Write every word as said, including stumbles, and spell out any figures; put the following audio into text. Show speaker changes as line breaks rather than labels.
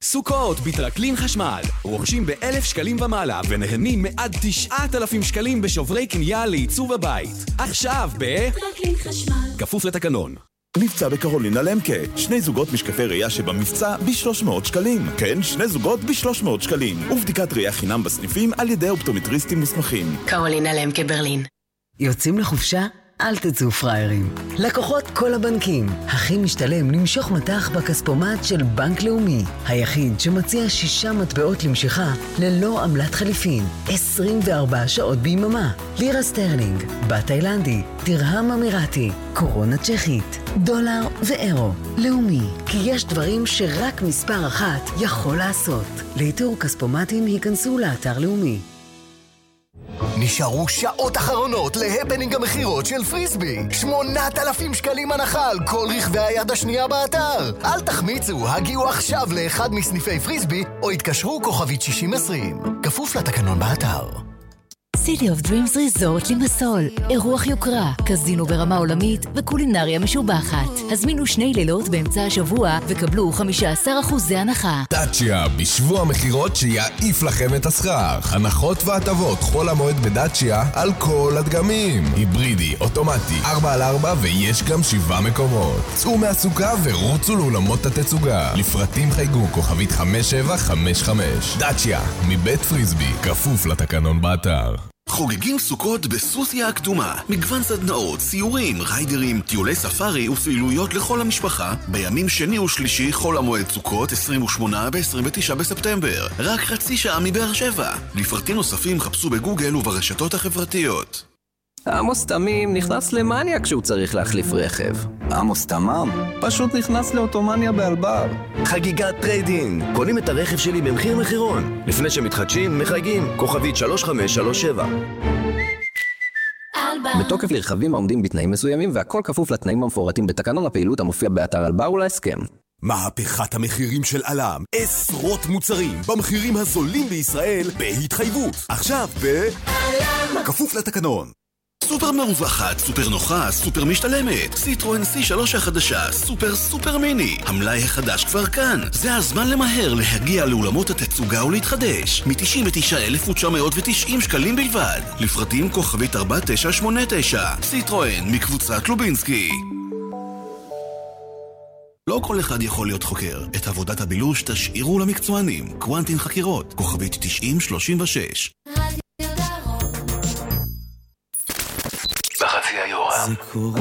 סוכות בטרקלין חשמל. רוכשים באלף שקלים ומעלה ונהנים מעד תשעת אלפים שקלים בשוברי קנייה לעיצוב הבית. עכשיו ב... טרקלין חשמל. כפוף לתקנון.
מבצע בקרולינה למקה. שני זוגות משקפי ראייה שבמבצע ב-שלוש מאות שקלים. כן, שני זוגות ב-שלוש מאות שקלים. ובדיקת ראייה חינם בסניפים על ידי אופטומטריסטים מוסמכים.
קרולינה למקה ברלין. יוצאים לחופשה? אל תצאו פריירים. לקוחות כל הבנקים. הכי משתלם למשוך מטח בכספומט של בנק לאומי. היחיד שמציע שישה מטבעות למשיכה ללא עמלת חליפין. עשרים וארבע שעות ביממה. לירה סטרלינג, בת תאילנדי, דרהם אמירתי, קורונה צ'כית, דולר ואירו. לאומי, כי יש דברים שרק מספר אחת יכול לעשות. לאיתור כספומטים היכנסו לאתר לאומי.
נשארו שעות אחרונות להפנינג המחירות של פריסבי. שמונת אלפים שקלים הנחה על כל רכבי היד השנייה באתר. אל תחמיצו, הגיעו עכשיו לאחד מסניפי פריסבי או התקשרו כוכבית שישים עשרים. כפוף לתקנון באתר.
City of Dreams Resort לימסול, אירוח יוקרה, קזינו ברמה עולמית וקולינריה משובחת. הזמינו שני לילות באמצע השבוע וקבלו חמישה עשר אחוז הנחה.
דאצ'יה, בשבוע המחירות שיעיף לכם את השכר. הנחות והטבות חול המועד בדאצ'יה על כל הדגמים. היברידי, אוטומטי, ארבע על ארבע ויש גם שבעה מקומות. צאו מהסוכה ורוצו לאולמות התצוגה. לפרטים חייגו כוכבית חמש שבע חמש חמש. דאצ'יה, מבית פריסבי, כפוף לתקנון באתר.
חוגגים סוכות בסוסיה הקדומה. מגוון סדנאות, סיורים, ריידרים, טיולי ספארי ופעילויות לכל המשפחה בימים שני ושלישי חול המועד סוכות עשרים ושמונה ב-עשרים ותשעה בספטמבר. רק חצי שעה מבאר שבע. לפרטים נוספים חפשו בגוגל וברשתות החברתיות.
עמוס תמים נכנס למניה כשהוא צריך להחליף רכב.
עמוס תמם פשוט נכנס לאוטומניה באלבר.
חגיגת טריידינג. קונים את הרכב שלי במחיר מחירון. לפני שמתחדשים, מחייגים. כוכבית שלוש חמש שלוש שבע.
בתוקף לרכבים העומדים בתנאים מסוימים והכל כפוף לתנאים המפורטים בתקנון הפעילות המופיע באתר אלבר ולהסכם.
מהפכת המחירים של אלם. עשרות מוצרים במחירים הזולים בישראל בהתחייבות. עכשיו ב... אלם. כפוף לתקנון.
סופר מרווחת, סופר נוחה, סופר משתלמת. סיטרואן סי שלוש החדשה, סופר סופר מיני. המלאי החדש כבר כאן. זה הזמן למהר להגיע לאולמות התצוגה ולהתחדש. מ-תשעים ותשעה אלף תשע מאות ותשעים שקלים בלבד. לפרטים כוכבית ארבע תשע שמונה תשע. סיטרואן מקבוצת לובינסקי. לא כל אחד יכול להיות חוקר. את עבודת הבילוש תשאירו למקצוענים. קוונטין חקירות, כוכבית תשעים שלושים ושש.
בחצי היורה.
זה קורה